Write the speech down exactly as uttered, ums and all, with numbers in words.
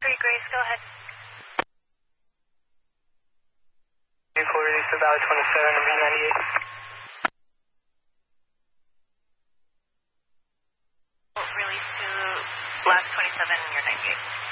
three, Grace, go ahead. Full release to Valley twenty-seven and V ninety-eight. Release to Black twenty-seven and your ninety-eight.